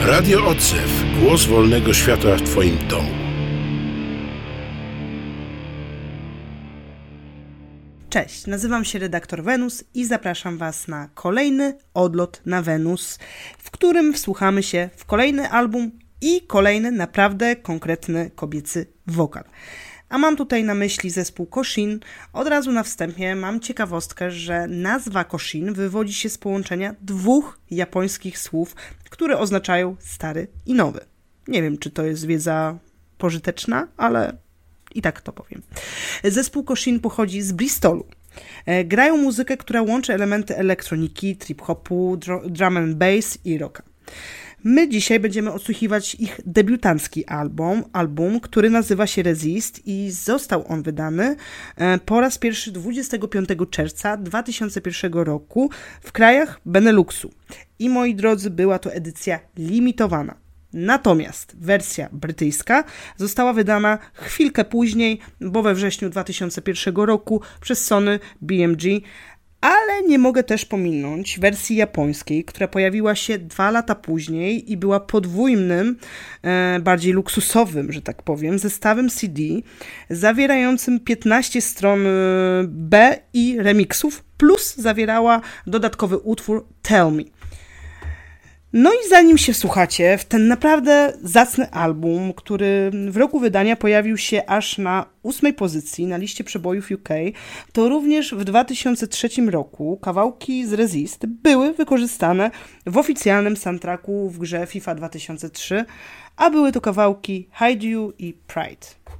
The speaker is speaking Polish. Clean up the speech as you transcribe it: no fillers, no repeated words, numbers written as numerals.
Radio Odzew. Głos wolnego świata w Twoim domu. Cześć, nazywam się redaktor Wenus i zapraszam Was na kolejny odlot na Wenus, w którym wsłuchamy się w kolejny album i kolejny naprawdę konkretny kobiecy wokal. A mam tutaj na myśli zespół Koshin. Od razu na wstępie mam ciekawostkę, że nazwa Koshin wywodzi się z połączenia dwóch japońskich słów, które oznaczają stary i nowy. Nie wiem, czy to jest wiedza pożyteczna, ale i tak to powiem. Zespół Koshin pochodzi z Bristolu. Grają muzykę, która łączy elementy elektroniki, trip-hopu, drum and bass i rocka. My dzisiaj będziemy odsłuchiwać ich debiutancki album, który nazywa się Resist i został on wydany po raz pierwszy 25 czerwca 2001 roku w krajach Beneluxu. I moi drodzy, była to edycja limitowana. Natomiast wersja brytyjska została wydana chwilkę później, bo we wrześniu 2001 roku przez Sony BMG, ale nie mogę też pominąć wersji japońskiej, która pojawiła się 2 lata później i była podwójnym, bardziej luksusowym, że tak powiem, zestawem CD zawierającym 15 stron B i remixów, plus zawierała dodatkowy utwór Tell Me. No i zanim się wsłuchacie w ten naprawdę zacny album, który w roku wydania pojawił się aż na 8. pozycji na liście przebojów UK, to również w 2003 roku kawałki z Resist były wykorzystane w oficjalnym soundtracku w grze FIFA 2003, a były to kawałki Hide You i Pride.